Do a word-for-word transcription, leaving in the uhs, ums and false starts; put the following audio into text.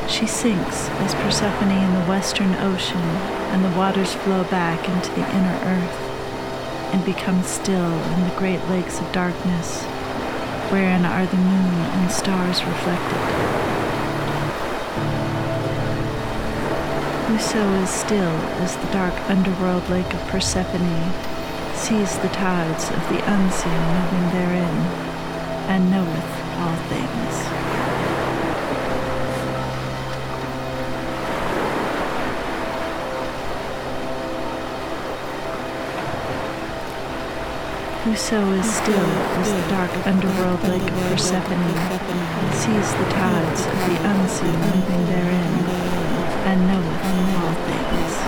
She sinks as Persephone in the western ocean, and the waters flow back into the inner earth, and become still in the great lakes of darkness, wherein are the moon and stars reflected. Whoso is still as the dark underworld lake of Persephone sees the tides of the unseen moving therein, and knoweth all things. Whoso is still as the dark underworld lake of Persephone sees the tides of the unseen moving therein, and knoweth all